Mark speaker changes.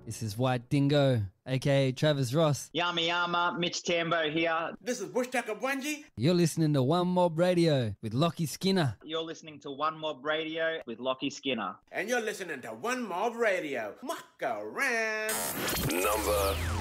Speaker 1: This is White Dingo, aka Travis Ross.
Speaker 2: Yama Yama, Mitch Tambo here.
Speaker 3: This is Bush Tucker Bungie.
Speaker 1: You're listening to One Mob Radio with Lockie Skinner.
Speaker 2: You're listening to One Mob Radio with Lockie Skinner.
Speaker 3: And you're listening to One Mob Radio. Muck around.
Speaker 4: Number